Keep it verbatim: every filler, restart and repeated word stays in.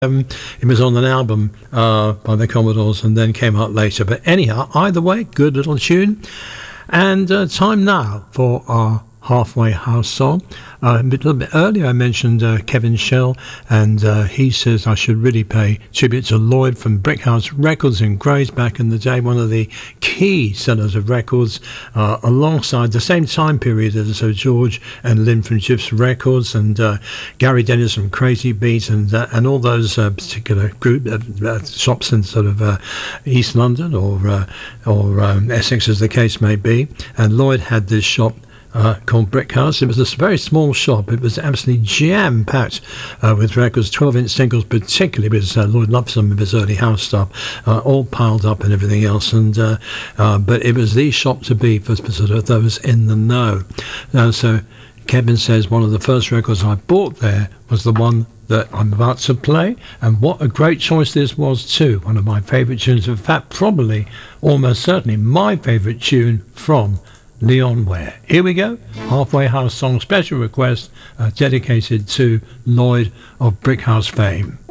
Um, it was on an album uh, by the Commodores and then came out later. But anyhow, either way, good little tune. And uh, time now for our halfway house song. Uh, a little bit earlier I mentioned uh, Kevin Shell, and uh, he says I should really pay tribute to Lloyd from Brickhouse Records in Grays back in the day, one of the key sellers of records, uh, alongside the same time period as uh, George and Lynn from Gypsy Records, and uh, Gary Dennis from Crazy Beat, and uh, and all those uh, particular group uh, uh, shops in sort of uh, East London or uh, or um, Essex, as the case may be. And Lloyd had this shop Uh, called Brickhouse. It was a very small shop. It was absolutely jam-packed uh, with records, twelve-inch singles particularly, because uh, Lloyd loved some of his early house stuff, uh, all piled up and everything else. And uh, uh, but it was the shop to be for, for sort of those in the know. Uh, so Kevin says one of the first records I bought there was the one that I'm about to play, and what a great choice this was too. One of my favourite tunes, in fact probably almost certainly my favourite tune from Leon Ware. Here we go, Halfway House Song special request uh, dedicated to Lloyd of Brickhouse fame.